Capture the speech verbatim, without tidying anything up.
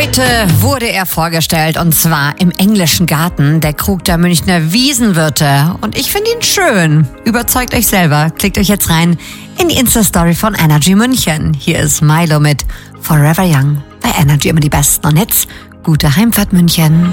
Heute wurde er vorgestellt und zwar im Englischen Garten, der Krug der Münchner Wiesenwirte. Und ich finde ihn schön. Überzeugt euch selber. Klickt euch jetzt rein in die Insta-Story von Energy München. Hier ist Milo mit Forever Young bei Energy, immer die besten. Und jetzt gute Heimfahrt München.